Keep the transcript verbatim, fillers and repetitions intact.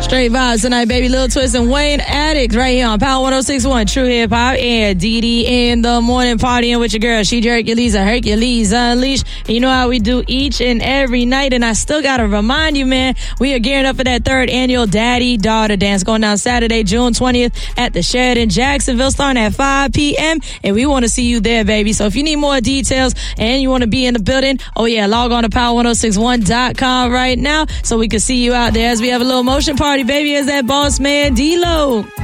Straight vibes tonight, baby. Lil Twist and Wayne Addicts right here on Power one oh six point one True Hip Hop. And Dee Dee in the morning partying with your girl. She Hercules, a Hercules Unleashed. And you know how we do each and every night. And I still got to remind you, man, we are gearing up for that third annual Daddy-Daughter Dance going down Saturday, June twentieth at the Sheraton Jacksonville starting at five p.m. And we want to see you there, baby. So if you need more details and you want to be in the building, oh yeah, log on to power one oh six one dot com right now so we can see you out there as we have a little motion party, baby, as that boss man D-Lo.